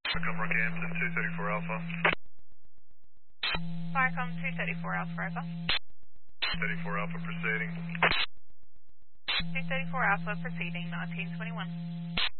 Come Rockhampton, 234 Alpha. Firecom 234 Alpha Alpha. 34 Alpha proceeding. 234 Alpha proceeding 1921.